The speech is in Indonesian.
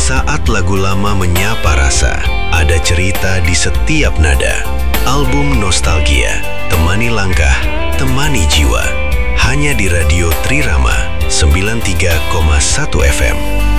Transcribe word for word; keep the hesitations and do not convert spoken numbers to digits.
Saat lagu lama menyapa rasa, ada cerita di setiap nada. Album Nostalgia, temani langkah, temani jiwa. Hanya di Radio Trirama sembilan puluh tiga koma satu F M.